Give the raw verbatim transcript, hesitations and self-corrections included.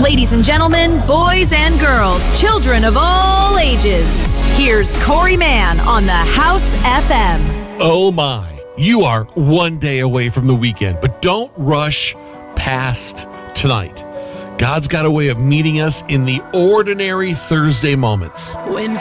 Ladies and gentlemen, boys and girls, children of all ages, here's Corey Mann on the House F M. Oh my, you are one day away from the weekend, but don't rush past tonight. God's got a way of meeting us in the ordinary Thursday moments. When